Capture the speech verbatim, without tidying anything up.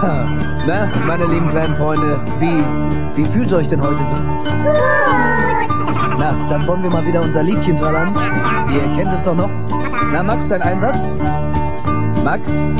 Na, meine lieben kleinen Freunde, wie, wie fühlt ihr euch denn heute so? Gut. Na, dann wollen wir mal wieder unser Liedchen trällern. Ihr kennt es doch noch. Na, Max, dein Einsatz? Max?